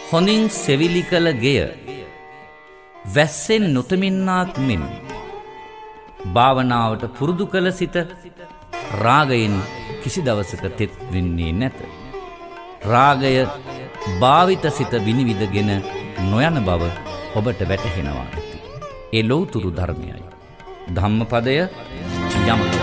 හොඳින් සෙවිලි කළ ගෙය වැස්සෙන් නොතමින්නාක් මෙන් භාවනාවට පුරුදු කළ සිත රාගයෙන් කිසි දවසක තෙත් වෙන්නේ නැත. රාගය භාවිත සිත විනිවිදගෙන නොයන බව ඔබට වැටහෙනවා ඇති. ඒ ලෞතුරු ධර්මයයි. ධම්මපදය යම්